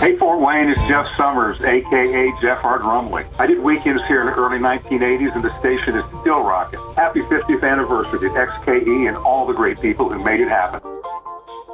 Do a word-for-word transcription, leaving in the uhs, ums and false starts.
Hey, Fort Wayne, it's Jeff Summers, a k a. Jeff Hard Rumley. I did weekends here in the early nineteen eighties, and the station is still rocking. Happy fiftieth anniversary to X K E and all the great people who made it happen.